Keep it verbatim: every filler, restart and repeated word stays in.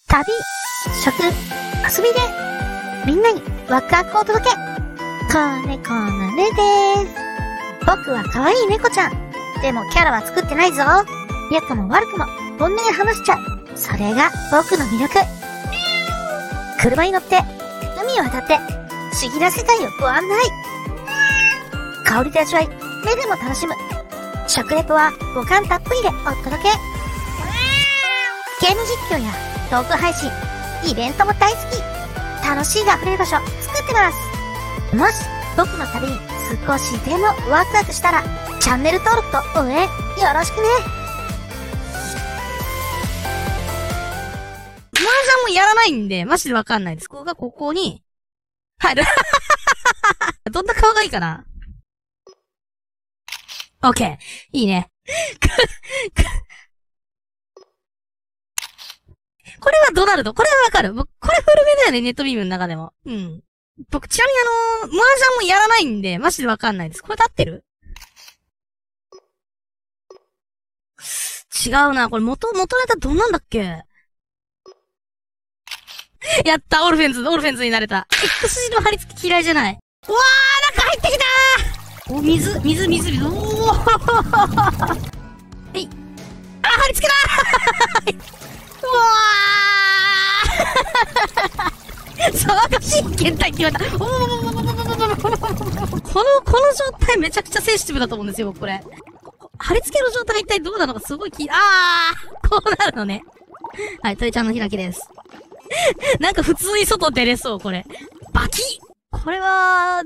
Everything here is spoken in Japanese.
旅、食、遊びで、みんなにワクワクをお届け。子猫のねでーす。僕は可愛い猫ちゃん。でもキャラは作ってないぞ。良くも悪くも本音で話しちゃう。それが僕の魅力。車に乗って、海を渡って、不思議な世界をご案内。香りと味わい、目でも楽しむ。食レポは五感たっぷりでお届け。ゲーム実況やトーク配信、イベントも大好き。楽しいが溢れる場所作ってます。もし僕の旅に少しでもワクワクしたら、チャンネル登録と応援よろしくね。 麻雀もやらないんで、マジでわかんないです。ここがここに入る。どんな顔がいいかな。オッケー。いいね。これはドナルド。これはわかる。僕、これ古めだよね、ネットビームの中でも。うん。僕、ちなみにあのー、麻雀もやらないんで、マジでわかんないです。これで合ってる？違うな。これ元、元ネタどんなんだっけ？やった、オルフェンズ、オルフェンズになれた。X 字の張り付き嫌いじゃない。うわー、中入ってきたー！お、水、水、水、水、おーはい。あ、張り付けだーうわー騒がしい検体って言われた。おーこの、この状態めちゃくちゃセンシティブだと思うんですよ、僕これ。貼り付けの状態が一体どうなのかすごい気、あーこうなるのね。はい、鳥ちゃんの開きです。なんか普通に外出れそう、これ。バキッこれは、